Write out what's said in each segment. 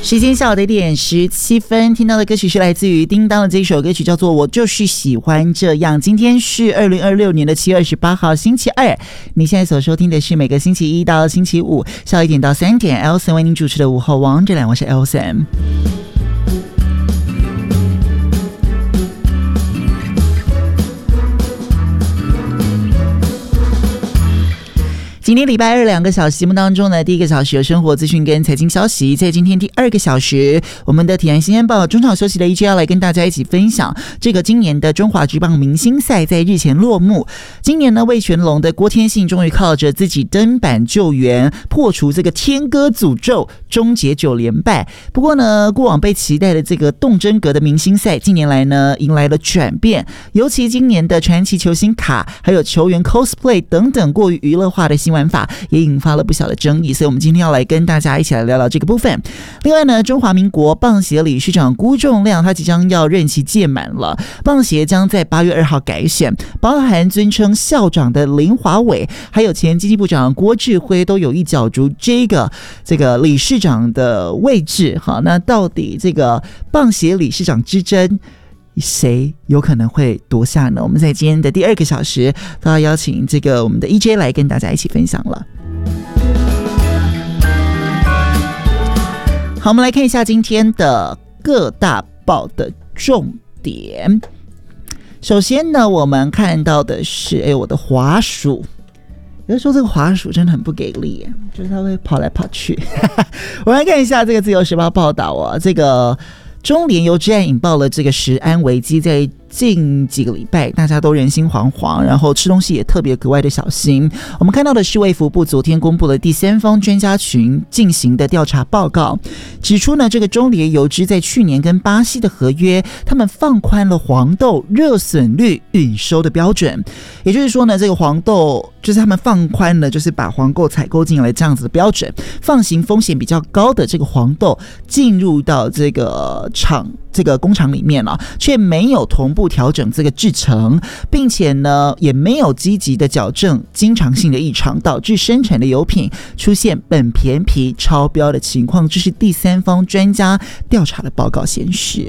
时间下午的1:17，听到的歌曲是来自于叮当的这一首歌曲，叫做《我就是喜欢这样》。今天是2026年7月28号，星期二。你现在所收听的是每个星期一到星期五下午1点到3点 Elson 为您主持的午后王者两，我是 Elson。今天礼拜二2个小时节目当中呢，第一个小时有生活资讯跟财经消息，在今天第2个小时，我们的体坛新鲜报中场休息的EJ要来跟大家一起分享这个今年的中华职棒明星赛在日前落幕。今年呢，味全龙的郭天信终于靠着自己登板救援，破除这个天歌诅咒，终结9连败。不过呢，过往被期待的这个动真格的明星赛，近年来呢迎来了转变，尤其今年的传奇球星卡，还有球员 cosplay 等等过于娱乐化的新玩法也引发了不小的争议，所以我们今天要来跟大家一起来聊聊这个部分。另外呢，中华民国棒协理事长辜仲谅他即将要任期届满了，棒协将在8月2号改选，包含尊称校长的林华伟，还有前经济部长郭志辉都有意角逐这个理事长的位置。好，那到底这个棒协理事长之争谁有可能会夺下呢？我们在今天的第2个小时都要邀请这个我们的 EJ 来跟大家一起分享了。好，我们来看一下今天的各大报的重点。首先呢，我们看到的是我的滑鼠。有人说这个滑鼠真的很不给力，就是它会跑来跑去。我们来看一下这个自由时报报道啊，这个中联邮之案引爆了这个食安危机，在近几个礼拜大家都人心惶惶，然后吃东西也特别格外的小心。我们看到的是卫福部昨天公布了第3方专家群进行的调查报告，指出呢，这个中联邮资在去年跟巴西的合约，他们放宽了黄豆热损率允收的标准，也就是说呢，这个黄豆就是他们放宽了，就是把黄豆采购进来这样子的标准，放行风险比较高的这个黄豆进入到这个工厂里面了，却没有同步调整这个制程，并且呢也没有积极的矫正经常性的异常，导致生产的油品出现苯酊皮超标的情况，这是第3方专家调查的报告显示。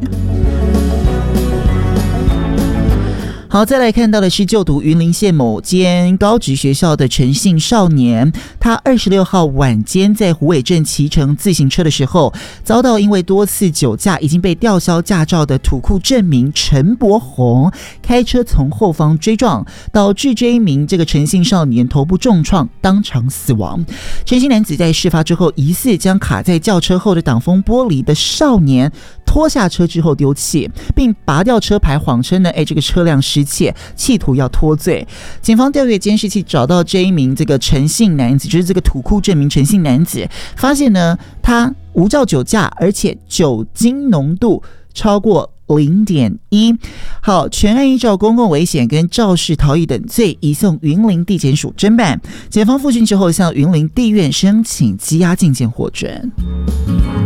好，再来看到的是就读云林县某间高职学校的陈姓少年，他26号晚间在虎尾镇骑乘自行车的时候，遭到因为多次酒驾已经被吊销驾照的土库镇民陈伯宏开车从后方追撞，导致这一名这个陈姓少年头部重创，当场死亡。陈姓男子在事发之后，疑似将卡在轿车后的挡风玻璃的少年拖下车之后丢弃，并拔掉车牌，谎称呢，这个车辆失窃，企图要脱罪。警方调阅监视器，找到这一名这个陈姓男子，就是这个土库镇民陈姓男子，发现呢，他无照酒驾，而且酒精浓度超过0.1。好，全案依照公共危险跟肇事逃逸等罪移送云林地检署侦办。检方复讯之后，向云林地院申请羁押禁见获准。